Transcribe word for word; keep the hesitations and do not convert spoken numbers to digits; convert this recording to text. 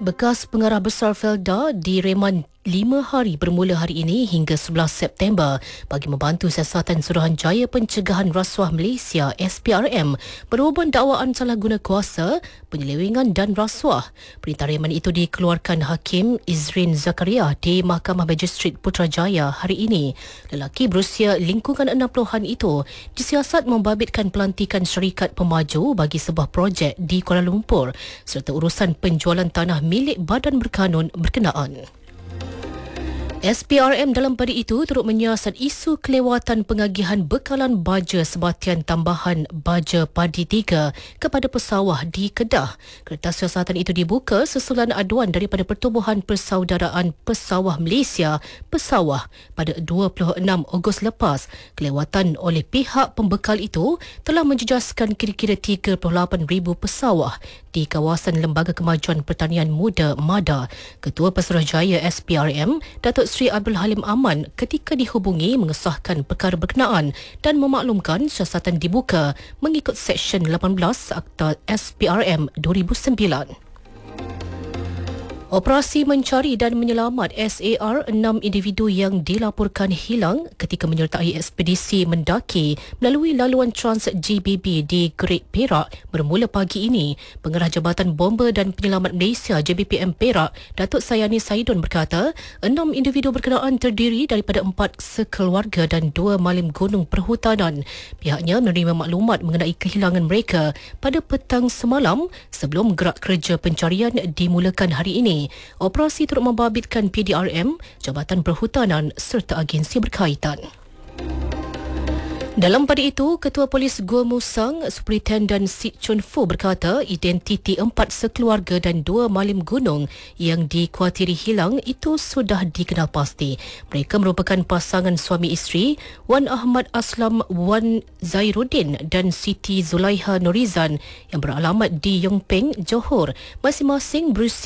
Bekas pengarah besar Felda direman lima hari bermula hari ini hingga sebelas September bagi membantu siasatan Suruhanjaya Pencegahan Rasuah Malaysia S P R M berhubung dakwaan salah guna kuasa, penyelewengan dan rasuah. Perintah reman itu dikeluarkan Hakim Izrin Zakaria di Mahkamah Magistrate Putrajaya hari ini. Lelaki berusia lingkungan enam puluhan itu disiasat membabitkan pelantikan syarikat pemaju bagi sebuah projek di Kuala Lumpur serta urusan penjualan tanah milik badan berkanun berkenaan. S P R M dalam pada itu turut menyiasat isu kelewatan pengagihan bekalan baja sebatian tambahan baja padi tiga kepada pesawah di Kedah. Kertas siasatan itu dibuka susulan aduan daripada Pertubuhan Persaudaraan Pesawah Malaysia Pesawah pada dua puluh enam Ogos lepas. Kelewatan oleh pihak pembekal itu telah menjejaskan kira-kira tiga puluh lapan ribu pesawah di kawasan Lembaga Kemajuan Pertanian Muda MADA. Ketua Pesuruhjaya S P R M, Datuk Seri Abdul Halim Aman ketika dihubungi mengesahkan perkara berkenaan dan memaklumkan siasatan dibuka mengikut Seksyen lapan belas Akta S P R M dua ribu sembilan. Operasi mencari dan menyelamat S A R enam individu yang dilaporkan hilang ketika menyertai ekspedisi mendaki melalui laluan Trans G B B di Great Perak bermula pagi ini. Pengarah Jabatan Bomber dan Penyelamat Malaysia J B P M Perak, Datuk Sayani Saidon berkata, enam individu berkenaan terdiri daripada empat sekeluarga dan dua malim gunung perhutanan. Pihaknya menerima maklumat mengenai kehilangan mereka pada petang semalam sebelum gerak kerja pencarian dimulakan hari ini. Operasi turut membabitkan P D R M, Jabatan Perhutanan serta agensi berkaitan. Dalam pada itu, Ketua Polis Gua Musang, Superintendent Sit Chun Fu berkata identiti empat sekeluarga dan dua malim gunung yang dikuatiri hilang itu sudah dikenal pasti. Mereka merupakan pasangan suami isteri Wan Ahmad Aslam Wan Zairuddin dan Siti Zulaiha Norizan yang beralamat di Yongpeng, Johor, masing-masing berusia